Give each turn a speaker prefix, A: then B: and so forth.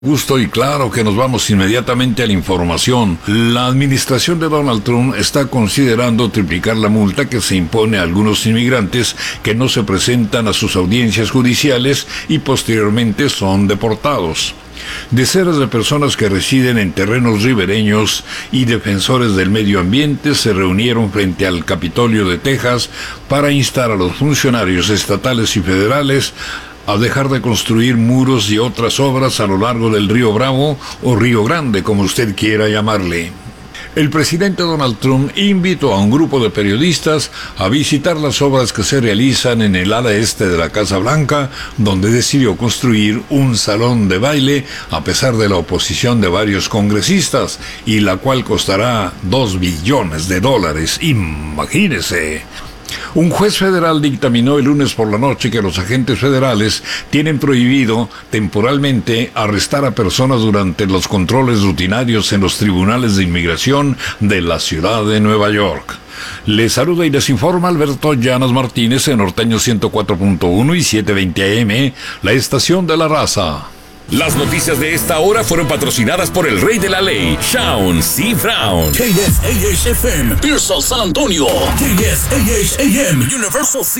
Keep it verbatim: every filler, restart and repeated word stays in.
A: Gusto y claro que nos vamos inmediatamente a la información. La administración de Donald Trump está considerando triplicar la multa que se impone a algunos inmigrantes que no se presentan a sus audiencias judiciales y posteriormente son deportados. Decenas de personas que residen en terrenos ribereños y defensores del medio ambiente se reunieron frente al Capitolio de Texas para instar a los funcionarios estatales y federales a dejar de construir muros y otras obras a lo largo del río Bravo o Río Grande, como usted quiera llamarle. El presidente Donald Trump invitó a un grupo de periodistas a visitar las obras que se realizan en el ala este de la Casa Blanca, donde decidió construir un salón de baile a pesar de la oposición de varios congresistas, y la cual costará dos billones de dólares. Imagínese. Un juez federal dictaminó el lunes por la noche que los agentes federales tienen prohibido temporalmente arrestar a personas durante los controles rutinarios en los tribunales de inmigración de la ciudad de Nueva York. Les saluda y les informa Alberto Llanas Martínez en Norteño ciento cuatro punto uno y setecientos veinte A M, la estación de la raza.
B: Las noticias de esta hora fueron patrocinadas por el rey de la ley, Shawn C. Brown.
C: K S A H F M, Pearsall, San Antonio. K S A H A M, Universal C.